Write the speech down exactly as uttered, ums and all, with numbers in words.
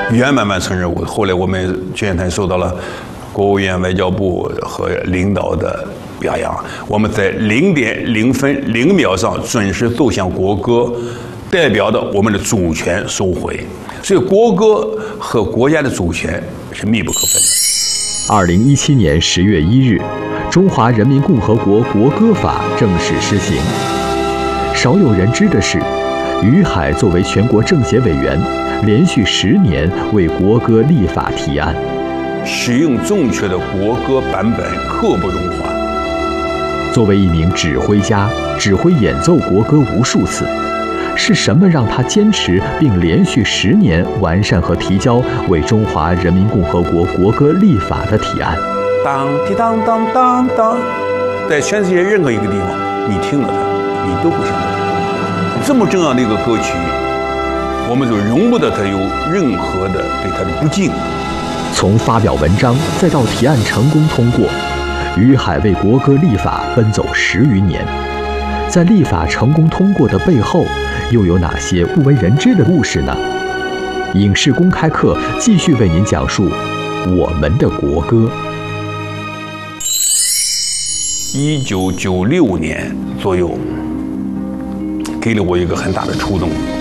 圆满完成任务。后来我们全员团受到了国务院、外交部和领导的表扬，我们在零点零分零秒上准时奏响国歌，代表的我们的主权收回。所以，国歌和国家的主权是密不可分的。 二零一七年十月一日，《中华人民共和国国歌法》正式施行。少有人知的是，于海作为全国政协委员，连续十年为国歌立法提案。 使用正确的国歌版本刻不容缓。 作为一名指挥家，指挥演奏国歌无数次，是什么让他坚持并连续十年完善和提交为中华人民共和国国歌立法的提案？ 当滴当当当当，在全世界任何一个地方，你听了它，你都会想到它。这么重要的一个歌曲，我们就容不得它有任何的对它的不敬。 从发表文章再到提案成功通过，于海为国歌立法奔走十余年。在立法成功通过的背后，又有哪些不为人知的故事呢？影视公开课继续为您讲述我们的国歌。 一九九六年左右，给了我一个很大的触动。